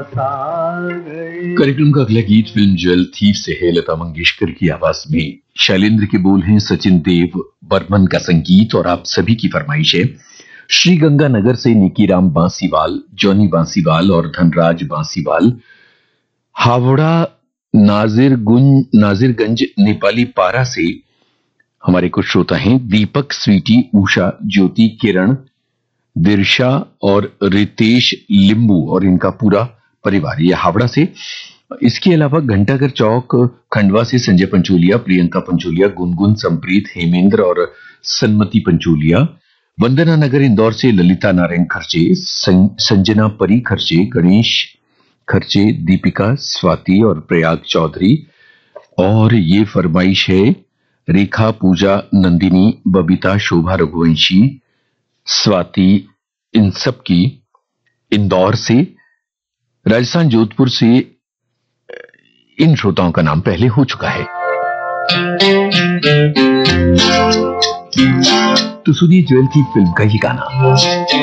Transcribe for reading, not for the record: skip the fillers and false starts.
कार्यक्रम का अगला गीत फिल्म ज्वेल थीफ से है। लता मंगेशकर की आवाज में शैलेंद्र के बोल हैं, सचिन देव बर्मन का संगीत और आप सभी की फरमाइश है। श्रीगंगानगर से निकीराम बांसीवाल, जॉनी बांसीवाल और धनराज बांसीवाल, हावड़ा नाजिरगंज नेपाली पारा से हमारे कुछ श्रोता हैं। दीपक, स्वीटी, उषा, ज्योति, किरण, दिर्शा और रितेश लिंबू और इनका पूरा परिवार, ये हावड़ा से। इसके अलावा घंटाघर चौक खंडवा से संजय पंचोलिया, प्रियंका पंचोलिया, गुनगुन, संप्रीत, हेमेंद्र और सन्मति पंचोलिया। वंदना नगर इंदौर से ललिता नारायण खर्चे, संजना परी खर्चे, गणेश खर्चे, दीपिका, स्वाति और प्रयाग चौधरी। और ये फरमाइश है रेखा, पूजा, नंदिनी, बबीता, शोभा, रघुवंशी, स्वाति, इन सब की इंदौर से। राजस्थान जोधपुर से इन श्रोताओं का नाम पहले हो चुका है। तो सुनिए ज्वेल की फिल्म का ये गाना।